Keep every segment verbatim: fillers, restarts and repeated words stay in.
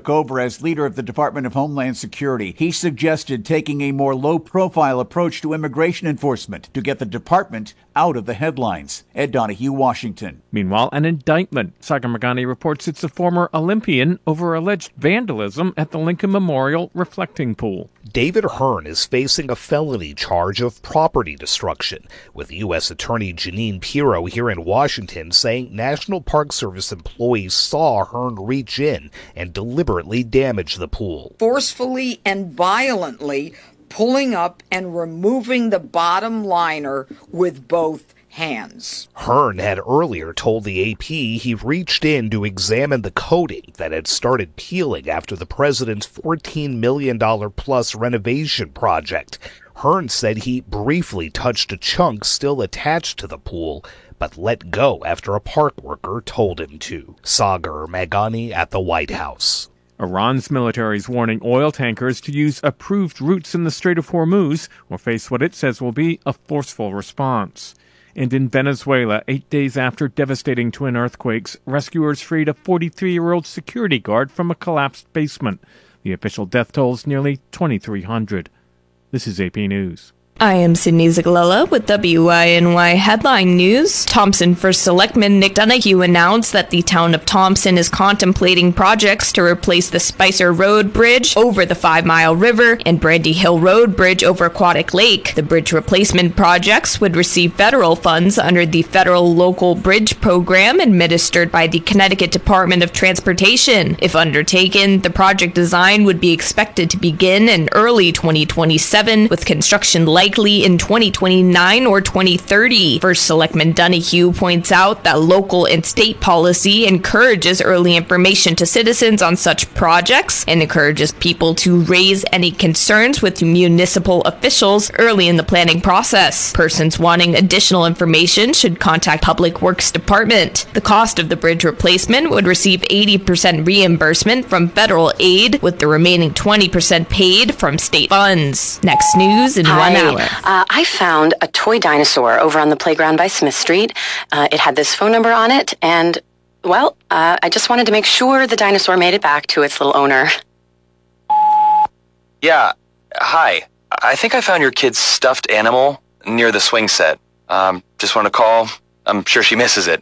took over as leader of the Department of Homeland Security. He suggested taking a more low-profile approach to immigration enforcement to get the department out of the headlines. Ed Donahue, Washington. Meanwhile, an indictment. Sagar Meghani reports it's a former Olympian over alleged vandalism at the Lincoln Memorial reflecting pool. David Hearn is facing a felony charge of property destruction, with U S Attorney Jeanine Pirro here in Washington saying National Park Service employees saw Hearn reach in and deliberately damage the pool. Forcefully and violently pulling up and removing the bottom liner with both hands. Hearn had earlier told the A P he reached in to examine the coating that had started peeling after the president's fourteen million dollars plus renovation project. Hearn said he briefly touched a chunk still attached to the pool, but let go after a park worker told him to. Sagar Meghani at the White House. Iran's military is warning oil tankers to use approved routes in the Strait of Hormuz or face what it says will be a forceful response. And in Venezuela, eight days after devastating twin earthquakes, rescuers freed a forty-three-year-old security guard from a collapsed basement. The official death toll is nearly twenty-three hundred. This is A P News. I am Sydney Zagalella with W I N Y Headline News. Thompson First Selectman Nick Donahue announced that the town of Thompson is contemplating projects to replace the Spicer Road Bridge over the Five Mile River and Brandy Hill Road Bridge over Aquatic Lake. The bridge replacement projects would receive federal funds under the Federal Local Bridge Program administered by the Connecticut Department of Transportation. If undertaken, the project design would be expected to begin in early twenty twenty-seven, with construction likely likely in twenty twenty-nine or twenty thirty. First Selectman Donahue points out that local and state policy encourages early information to citizens on such projects and encourages people to raise any concerns with municipal officials early in the planning process. Persons wanting additional information should contact Public Works Department. The cost of the bridge replacement would receive eighty percent reimbursement from federal aid, with the remaining twenty percent paid from state funds. Next news in Hi. one hour. Uh, I found a toy dinosaur over on the playground by Smith Street. Uh, it had this phone number on it, and, well, uh, I just wanted to make sure the dinosaur made it back to its little owner. Yeah, hi. I think I found your kid's stuffed animal near the swing set. Um, just want to call. I'm sure she misses it.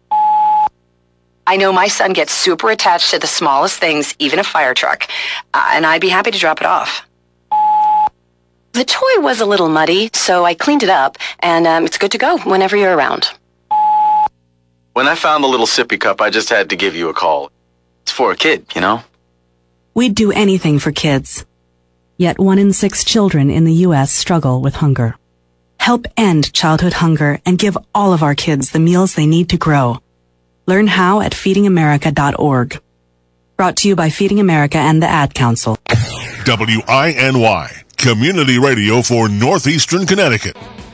I know my son gets super attached to the smallest things, even a fire truck, uh, and I'd be happy to drop it off. The toy was a little muddy, so I cleaned it up, and um, it's good to go whenever you're around. When I found the little sippy cup, I just had to give you a call. It's for a kid, you know? We'd do anything for kids. Yet one in six children in the U S struggle with hunger. Help end childhood hunger and give all of our kids the meals they need to grow. Learn how at feeding america dot org. Brought to you by Feeding America and the Ad Council. W I N Y, Community Radio for Northeastern Connecticut.